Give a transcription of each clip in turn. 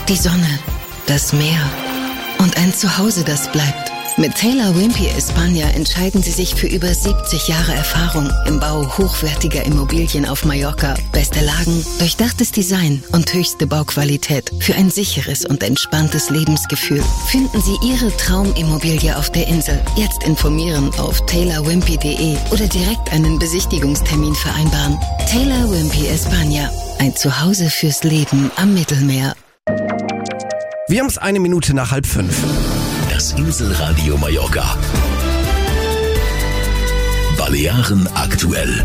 Die Sonne, das Meer und ein Zuhause, das bleibt. Mit Taylor Wimpey España entscheiden Sie sich für über 70 Jahre Erfahrung im Bau hochwertiger Immobilien auf Mallorca. Beste Lagen, durchdachtes Design und höchste Bauqualität für ein sicheres und entspanntes Lebensgefühl. Finden Sie Ihre Traumimmobilie auf der Insel. Jetzt informieren auf taylorwimpey.de oder direkt einen Besichtigungstermin vereinbaren. Taylor Wimpey España, ein Zuhause fürs Leben am Mittelmeer. Wir haben es 1 Minute nach 4:30. Das Inselradio Mallorca. Balearen aktuell.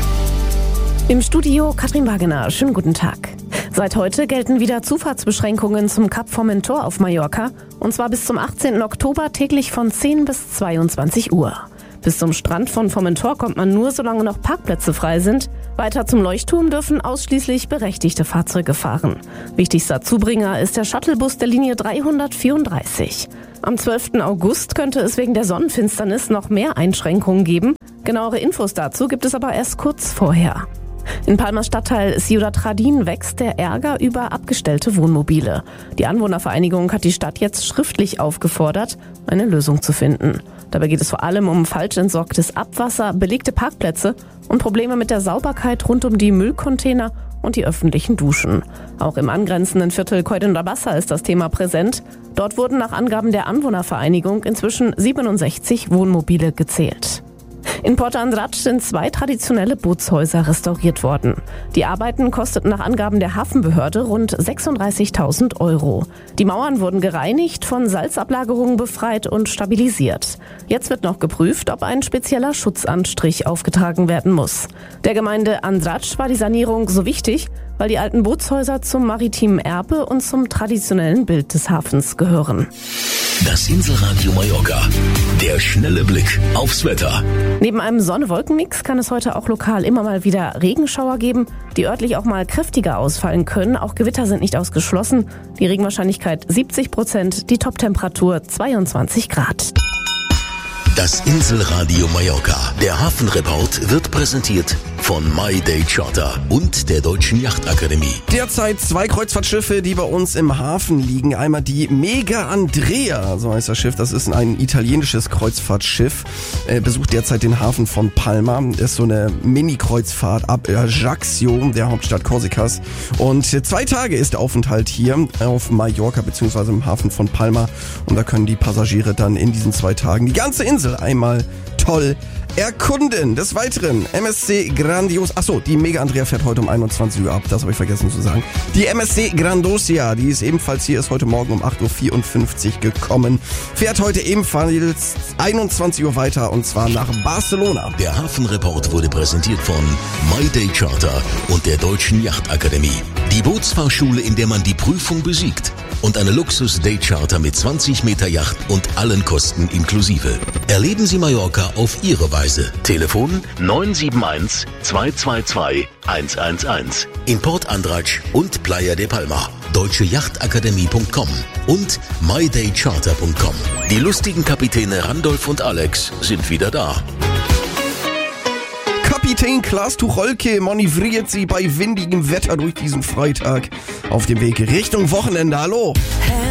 Im Studio Katrin Wagener. Schönen guten Tag. Seit heute gelten wieder Zufahrtsbeschränkungen zum Kap Formentor auf Mallorca. Und zwar bis zum 18. Oktober täglich von 10 bis 22 Uhr. Bis zum Strand von Formentor kommt man nur, solange noch Parkplätze frei sind. Weiter zum Leuchtturm dürfen ausschließlich berechtigte Fahrzeuge fahren. Wichtigster Zubringer ist der Shuttlebus der Linie 334. Am 12. August könnte es wegen der Sonnenfinsternis noch mehr Einschränkungen geben. Genauere Infos dazu gibt es aber erst kurz vorher. In Palmas Stadtteil Ciudad Jardín wächst der Ärger über abgestellte Wohnmobile. Die Anwohnervereinigung hat die Stadt jetzt schriftlich aufgefordert, eine Lösung zu finden. Dabei geht es vor allem um falsch entsorgtes Abwasser, belegte Parkplätze und Probleme mit der Sauberkeit rund um die Müllcontainer und die öffentlichen Duschen. Auch im angrenzenden Viertel Coyden-Rabassa ist das Thema präsent. Dort wurden nach Angaben der Anwohnervereinigung inzwischen 67 Wohnmobile gezählt. In Porto Andratx sind 2 traditionelle Bootshäuser restauriert worden. Die Arbeiten kosteten nach Angaben der Hafenbehörde rund 36.000 €. Die Mauern wurden gereinigt, von Salzablagerungen befreit und stabilisiert. Jetzt wird noch geprüft, ob ein spezieller Schutzanstrich aufgetragen werden muss. Der Gemeinde Andratx war die Sanierung so wichtig, weil die alten Bootshäuser zum maritimen Erbe und zum traditionellen Bild des Hafens gehören. Das Inselradio Mallorca. Der schnelle Blick aufs Wetter. Neben einem Sonne-Wolken-Mix kann es heute auch lokal immer mal wieder Regenschauer geben, die örtlich auch mal kräftiger ausfallen können. Auch Gewitter sind nicht ausgeschlossen. Die Regenwahrscheinlichkeit 70%, die Toptemperatur 22 Grad. Das Inselradio Mallorca. Der Hafenreport wird präsentiert von My Day Charter und der Deutschen Yachtakademie. Derzeit 2 Kreuzfahrtschiffe, die bei uns im Hafen liegen. Einmal die Mega Andrea, so heißt das Schiff. Das ist ein italienisches Kreuzfahrtschiff. Besucht derzeit den Hafen von Palma. Das ist so eine Mini-Kreuzfahrt ab Ajaccio, der Hauptstadt Korsikas. Und 2 Tage ist der Aufenthalt hier auf Mallorca bzw. im Hafen von Palma. Und da können die Passagiere dann in diesen 2 Tagen die ganze Insel einmal toll erkunden. Des Weiteren MSC Grandios. Achso, die Mega Andrea fährt heute um 21 Uhr ab. Das habe ich vergessen zu sagen. Die MSC Grandosia, die ist ebenfalls hier, ist heute Morgen um 8.54 Uhr gekommen. Fährt heute ebenfalls 21 Uhr weiter und zwar nach Barcelona. Der Hafenreport wurde präsentiert von My Day Charter und der Deutschen Yachtakademie. Die Bootsfahrschule, in der man die Prüfung besiegt. Und eine Luxus-Day-Charter mit 20 Meter Yacht und allen Kosten inklusive. Erleben Sie Mallorca auf Ihre Weise. Telefon 971 222 111. In Port Andratx und Playa de Palma. deutscheyachtakademie.com und mydaycharter.com. Die lustigen Kapitäne Randolph und Alex sind wieder da. Kapitän Klaas Tucholke manövriert sie bei windigem Wetter durch diesen Freitag auf dem Weg Richtung Wochenende. Hallo!